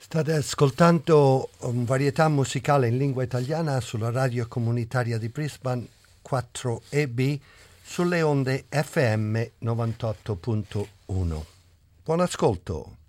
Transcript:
State ascoltando varietà musicale in lingua italiana sulla radio comunitaria di Brisbane 4EB sulle onde FM 98.1. Buon ascolto!